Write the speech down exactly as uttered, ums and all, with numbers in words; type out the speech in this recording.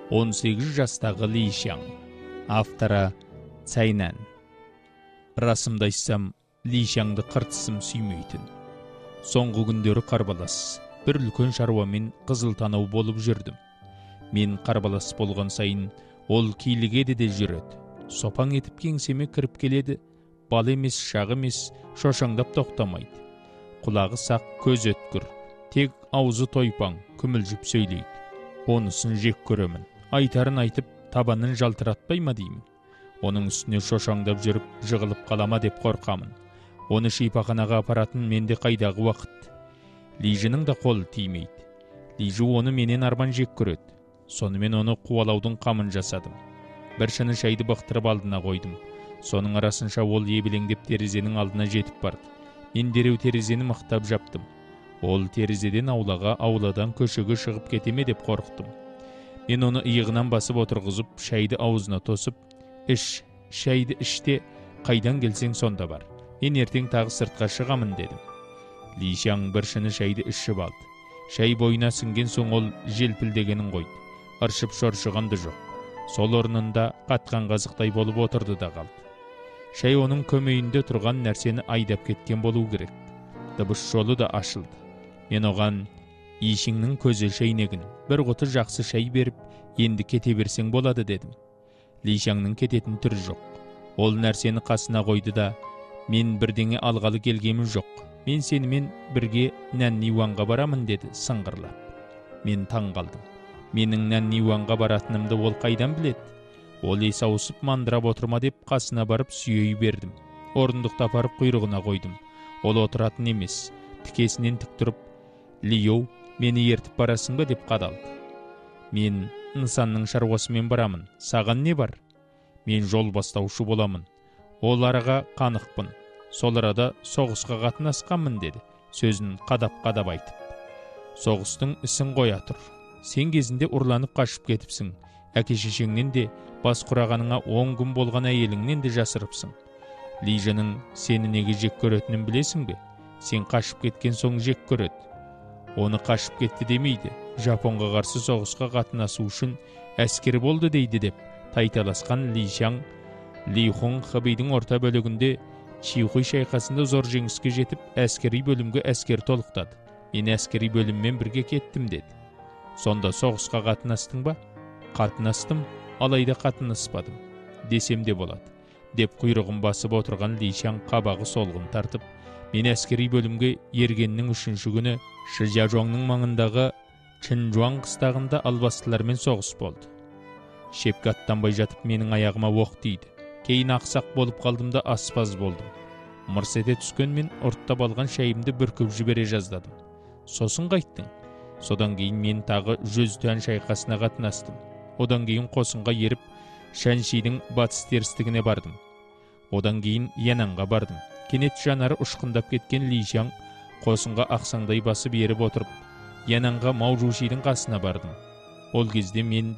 он сегіз жастағы Ли Шяң. Авторы Цайнан. Расымды айтсам, Ли Шяңды қыртысым сүймейтін. Соңғы күндері қарбалас, бір үлкен шаруамен қызыл танау болып жүрдім. Мен қарбалас болған сайын, ол килігеді де жүреді. Сопаң етіп кеңсеме кіріп келеді, бал емес, шақ емес, шошаңдап тоқтамайды. Құлағы сақ, көз өткір, тек аузы тойпаң, күмілжіп сөйлейді. Онысын жек көремін. Айтарын айтып, табанын жалтыратпай ма деймін. Оның үстіне шошаңдап жүріп, жығылып қалама деп қорқамын. Оны шипаханаға апаратын менде қайдағы уақыт. Лижінің да қолы тимейді. Лижу оны менен арман жек көреді. Сонымен оны қуалаудың қамын жасадым. Бір шыны шайды бақтырып алдына қойдым. Соның арасынша ол ебелеңдеп терезенің алдына жетіп барды. Мен дереу терезені мықтап жаптым. Ол терезеден аулаға, ауладан көшеге шығып кетеме деп қорықтым. Мен оны иығынан басып отырғызып, шайды аузына тосып, «Іш, шайды іште, қайдан келсең сонда бар. Мен ертең тағы сыртқа шығамын» дедім. Ли Шяң бір шыны шайды ішіп алды. Шай бойына сіңген соң ол желпілдегенін қойды. Ыршып шоршығанды жоқ. Сол орнында қатқан қазықтай болып отырды да қалды. Шай оның көмейінде тұрған нәрсені айдап кеткен болу керек. Дыбыс жолы да ашылды. Мен оған «Ишіңнің көзі шайнегін, бір құты жақсы шай беріп, енді кете берсең болады» дедім. Ли Шяңның кететін түрі жоқ. Ол нәрсені қасына қойды да, «Мен бірдеңе алғалы келгемін жоқ. Мен сенімен бірге Нанниуанға барамын» деді сыңғырлап. Мен таң қалдым. Менің Нанниуанға баратынымды ол қайдан біледі? Ол ес ауысып мандырап отырма деп қасына барып сүйей бердім. Орындықты апарып құйрығына қойдым. Ол отыратын емес. Тікесінен тік тұрып, «Лиоу, мені ертіп барасың ба?» деп қадалды. Мен нысанның шаруасымен барамын. Саған не бар? Мен жол бастаушы боламын. Ол араға қанықпын. Сол арада соғысқа қатынасқанмын деді, сөзін қадап-қадап айтып. Соғыстың ісін қоя тұр. Сен кезінде ұрланып қашып кетіпсің. Әке-шешеңнен де, бас құрағаныңа он күн болған әйеліңнен де жасырыпсың. Лижінің сені неге жек көретінін білесің бе? Сен қашып кеткен соң жек көреді. Оны қашып кетті демейді. Жапонға қарсы соғысқа қатынасу үшін әскер болды дейді деп тайталасқан Ли Шяң, Ли Хун Хабидің орта бөлігінде Чихуй шайқасында зор жеңіске жетіп, әскери бөлімге әскер толықтады. Мен әскери бөліммен бірге кеттім деді. Сонда соғысқа қатынастың ба? Қатынастым, алайда қатынаспадым десем де болады, деп құйрығын басып отырған Ли Шяң қабағы солғын тартып, мен әскери бөлімге ергеннің үшінші күні Шижажуаңның маңындағы Чинжуаң қыстағында албастылармен соғыс болды. Шепке аттанбай жатып менің аяғыма оқ тиді. Кейін ақсақ болып қалдым да аспаз болдым. Мырс ете түскен мен ұрттап алған шайымды бүркіп жібере жаздадым. Сосын қайттың. Содан кейін мен тағы жүз тән шайқасына қатынастым. Одан кейін қосынға еріп, Шаншидің батыс терістігіне бардым. Одан кейін Янанға бардым. Кенет жанары ұшқындап кеткен Ли Шяң қосынға ақсаңдай басып еріп отырып, Янанға Маужушидің қасына бардым. Ол кезде мен